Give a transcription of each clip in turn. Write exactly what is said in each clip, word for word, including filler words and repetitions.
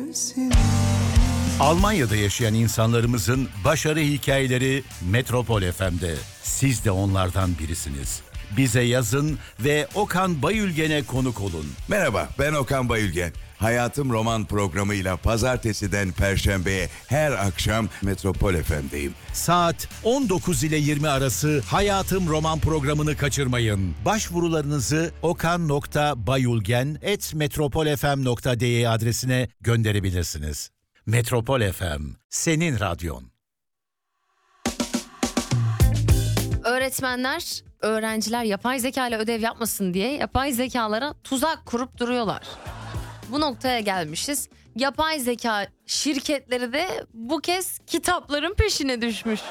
sensin. Almanya'da yaşayan insanlarımızın başarı hikayeleri Metropol F M'de. Siz de onlardan birisiniz. Bize yazın ve Okan Bayülgen'e konuk olun. Merhaba, ben Okan Bayülgen. Hayatım Roman programıyla pazartesiden perşembeye her akşam Metropol F M'deyim. Saat on dokuz ile yirmi arası Hayatım Roman programını kaçırmayın. Başvurularınızı okan nokta bayülgen at metropolfm nokta de adresine gönderebilirsiniz. Metropol F M, senin radyon. Öğretmenler, öğrenciler yapay zeka ile ödev yapmasın diye yapay zekalara tuzak kurup duruyorlar. Bu noktaya gelmişiz. Yapay zeka şirketleri de bu kez kitapların peşine düşmüş.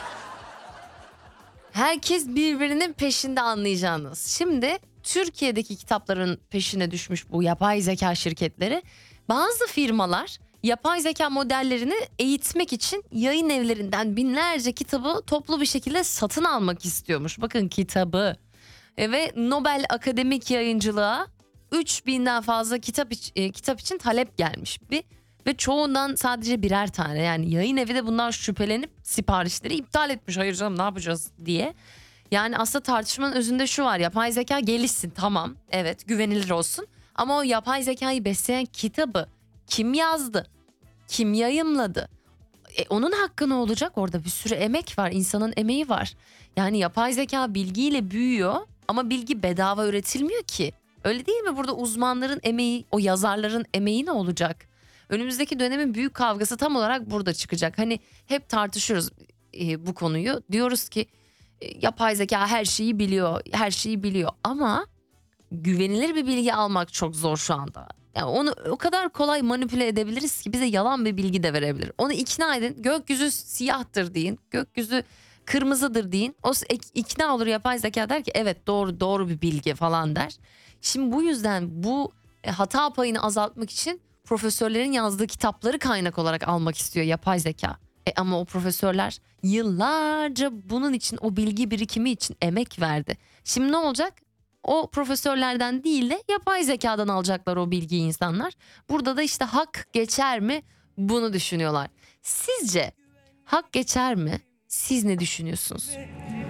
Herkes birbirinin peşinde, anlayacağınız. Şimdi Türkiye'deki kitapların peşine düşmüş bu yapay zeka şirketleri. Bazı firmalar yapay zeka modellerini eğitmek için yayın evlerinden binlerce kitabı toplu bir şekilde satın almak istiyormuş. Bakın, kitabı. E ve Nobel Akademik Yayıncılığa üç binden fazla kitap, iç, e, kitap için talep gelmiş bir ve çoğundan sadece birer tane. Yani yayın evi de bundan şüphelenip siparişleri iptal etmiş. Hayır canım, ne yapacağız diye. Yani aslında tartışmanın özünde şu var: yapay zeka gelişsin, tamam, evet, güvenilir olsun, ama o yapay zekayı besleyen kitabı kim yazdı, kim yayımladı, e, onun hakkı ne olacak? Orada bir sürü emek var, insanın emeği var. Yani yapay zeka bilgiyle büyüyor ama bilgi bedava üretilmiyor ki. Öyle değil mi? Burada uzmanların emeği, o yazarların emeği ne olacak? Önümüzdeki dönemin büyük kavgası tam olarak burada çıkacak. Hani hep tartışıyoruz e, bu konuyu. Diyoruz ki e, yapay zeka her şeyi biliyor, her şeyi biliyor. Ama güvenilir bir bilgi almak çok zor şu anda. Yani onu o kadar kolay manipüle edebiliriz ki bize yalan bir bilgi de verebilir. Onu ikna edin. Gökyüzü siyahtır deyin. Gökyüzü kırmızıdır deyin. O ikna olur, yapay zeka der ki evet, doğru doğru bir bilgi falan der. Şimdi bu yüzden bu hata payını azaltmak için profesörlerin yazdığı kitapları kaynak olarak almak istiyor yapay zeka. E ama o profesörler yıllarca bunun için, o bilgi birikimi için emek verdi. Şimdi ne olacak? O profesörlerden değil de yapay zekadan alacaklar o bilgiyi insanlar. Burada da işte hak geçer mi? Bunu düşünüyorlar. Sizce hak geçer mi? Siz ne düşünüyorsunuz?